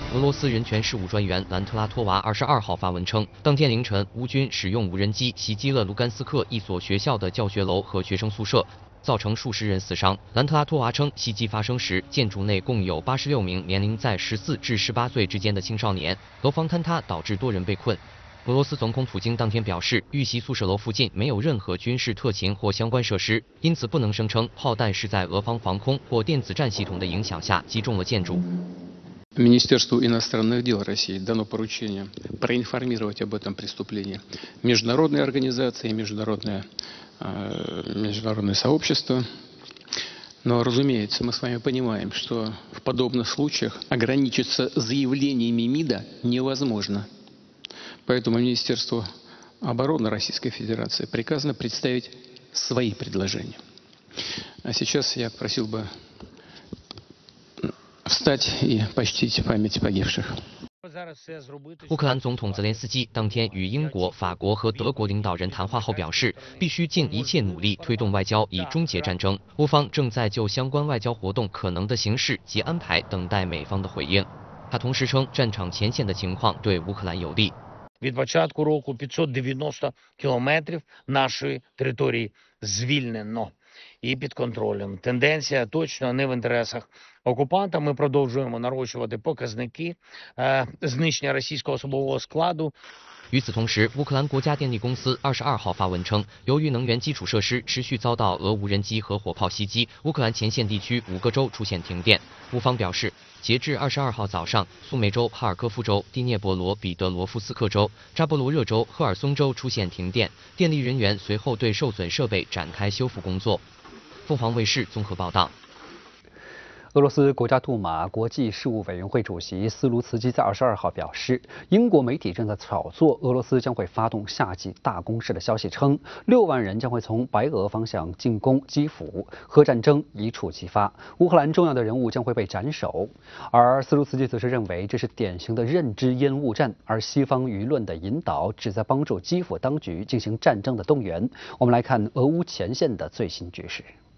俄罗斯人权事务专员兰特拉托娃22号发文称，当天凌晨，乌军使用无人机袭击了卢甘斯克一所学校的教学楼和学生宿舍，造成数十人死伤。兰特拉托娃称，袭击发生时，建筑内共有86名年龄在14至18岁之间的青少年，楼房坍塌导致多人被困。俄罗斯总统普京当天表示，遇袭宿舍楼附近没有任何军事特勤或相关设施，因此不能声称炮弹是在俄方防空或电子战系统的影响下击中了建筑。 Министерству иностранных дел России дано поручение проинформировать об этом преступлении международные организации, международное сообщество. Но, разумеется, мы с вами понимаем, что в подобных случаях ограничиться заявлениями МИДа невозможно. Поэтому Министерству обороны Российской Федерации приказано представить свои предложения. А сейчас я просил бы встать и почтить память погибших. 乌克兰总统泽连斯基当天与英国、法国和德国领导人谈话后表示，必须尽一切努力推动外交以终结战争。乌方正在就相关外交活动可能的形式及安排等待美方的回应。他同时称，战场前线的情况对乌克兰有利。 Від початку року 590 кілометрів нашої території звільнено і під контролем. Тенденція точно не в інтересах окупанта. Ми продовжуємо нарощувати показники знищення російського особового складу. 与此同时，乌克兰国家电力公司22号发文称，由于能源基础设施持续遭到俄无人机和火炮袭击，乌克兰前线地区5个州出现停电。乌方表示，截至22号早上，苏梅州、哈尔科夫州、第聂伯罗彼得罗夫斯克州、扎波罗热州、赫尔松州出现停电，电力人员随后对受损设备展开修复工作。凤凰卫视综合报道。 俄罗斯国家杜马国际事务委员会主席斯卢茨基在22号表示，英国媒体正在炒作俄罗斯将会发动夏季大攻势的消息，称6万人将会从白俄方向进攻基辅，核战争一触即发，乌克兰重要的人物将会被斩首。而斯卢茨基则是认为这是典型的认知烟雾战，而西方舆论的引导旨在帮助基辅当局进行战争的动员。我们来看俄乌前线的最新局势。